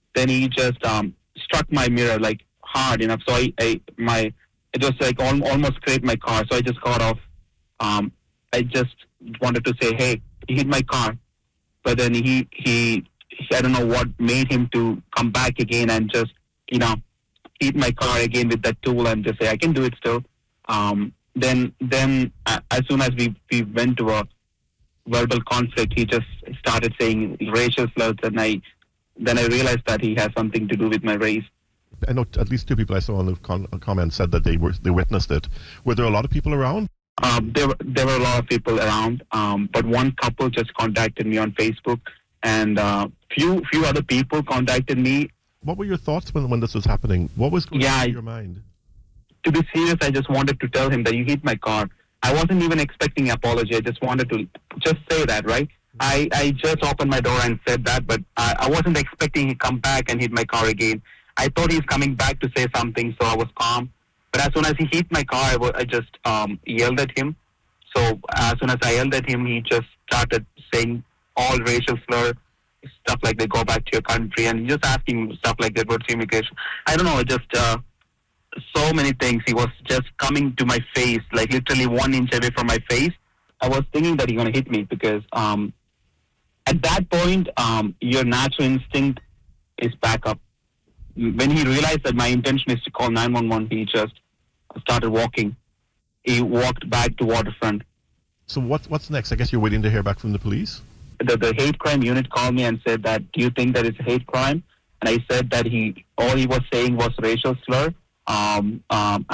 Then he just struck my mirror like hard enough. So it was like almost scraped my car. So I just got off. I just wanted to say, hey, he hit my car. But then he I don't know what made him to come back again and just, hit my car again with that tool and just say, I can do it still. Then as soon as we went to a verbal conflict, he just started saying racial slurs, and then I realized that he has something to do with my race. I know at least two people I saw on the comment said that they witnessed it. Were there a lot of people around? There were a lot of people around, but one couple just contacted me on Facebook, and few other people contacted me. What were your thoughts when this was happening? What was going through your mind? To be serious, I just wanted to tell him that you hit my car. I wasn't even expecting an apology. I just wanted to just say that, right? I just opened my door and said that, but I wasn't expecting he come back and hit my car again. I thought he's coming back to say something, so I was calm. But as soon as he hit my car, I just yelled at him. So as soon as I yelled at him, he just started saying all racial slur, stuff like they go back to your country, and just asking stuff like that, what's immigration? I don't know, just so many things. He was just coming to my face, like literally 1 inch away from my face. I was thinking that he's going to hit me because at that point, your natural instinct is back up. When he realized that my intention is to call 911, he just started walking. He walked back to waterfront. So what's next? I guess you're waiting to hear back from the police? The hate crime unit called me and said that, do you think that it's a hate crime? And I said that all he was saying was racial slur. And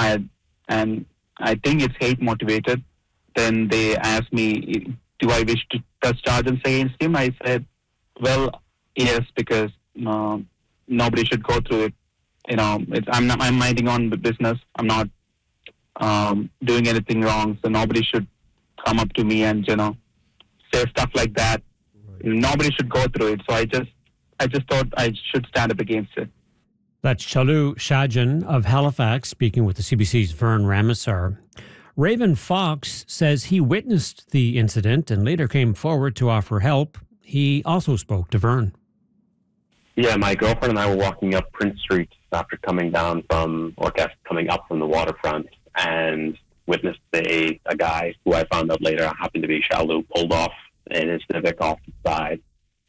I think it's hate motivated. Then they asked me, do I wish to press charges against him? I said, well, yes, because nobody should go through it. I'm minding on the business. I'm not doing anything wrong, so nobody should come up to me and say stuff like that. Right. Nobody should go through it. So I just thought I should stand up against it. That's Chalu Shajan of Halifax speaking with the CBC's Vern Ramasar. Raven Fox says he witnessed the incident and later came forward to offer help. He also spoke to Vern. Yeah, my girlfriend and I were walking up Prince Street after coming up from the waterfront, and witnessed a guy who I found out later happened to be Chalu, pulled off in his Civic off the side,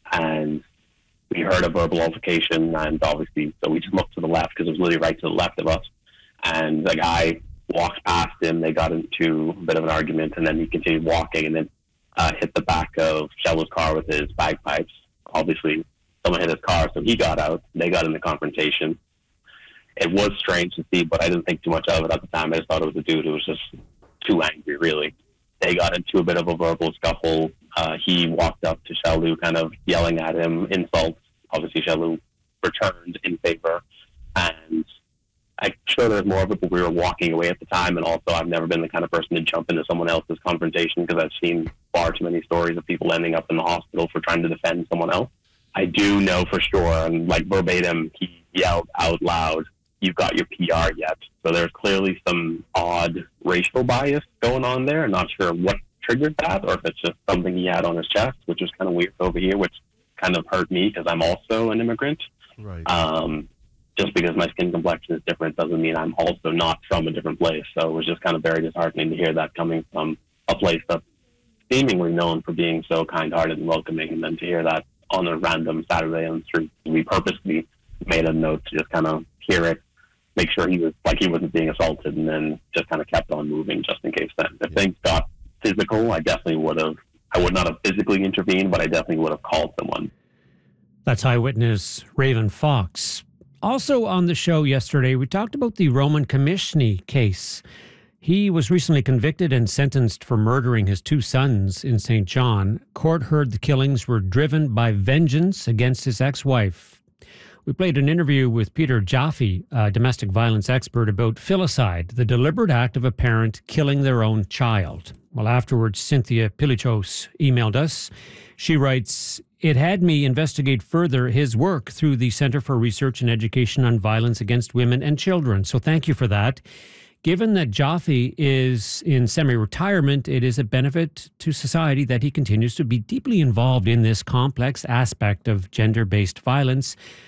and we heard a verbal altercation, and obviously, so we just looked to the left because it was literally right to the left of us, and the guy walked past him. They got into a bit of an argument, and then he continued walking, and then hit the back of Chalu's car with his bagpipes. Obviously, someone hit his car, so he got out. They got in the confrontation. It was strange to see, but I didn't think too much of it at the time. I just thought it was a dude who was just too angry, really. They got into a bit of a verbal scuffle. He walked up to Chalu, kind of yelling at him, insults. Obviously, Chalu returned in favor. And I'm sure there's more of it, but we were walking away at the time. And also, I've never been the kind of person to jump into someone else's confrontation because I've seen far too many stories of people ending up in the hospital for trying to defend someone else. I do know for sure, and like verbatim, he yelled out loud, "You've got your PR yet?" So there's clearly some odd racial bias going on there. I'm not sure what triggered that or if it's just something he had on his chest, which was kind of weird over here, which kind of hurt me because I'm also an immigrant. Right. Just because my skin complexion is different doesn't mean I'm also not from a different place. So it was just kind of very disheartening to hear that coming from a place that's seemingly known for being so kind-hearted and welcoming, and then to hear that on a random Saturday on the street. We purposely made a note to just kind of hear it, make sure he wasn't being assaulted, and then just kind of kept on moving just in case then. If things got physical, I would not have physically intervened, but I definitely would have called someone. That's eyewitness Raven Fox. Also on the show yesterday, we talked about the Roman Komishny case. He was recently convicted and sentenced for murdering his 2 sons in St. John. Court heard the killings were driven by vengeance against his ex-wife. We played an interview with Peter Jaffe, a domestic violence expert, about filicide, the deliberate act of a parent killing their own child. Well, afterwards, Cynthia Pilichos emailed us. She writes, "It had me investigate further his work through the Center for Research and Education on Violence Against Women and Children. So thank you for that. Given that Jaffe is in semi-retirement, it is a benefit to society that he continues to be deeply involved in this complex aspect of gender-based violence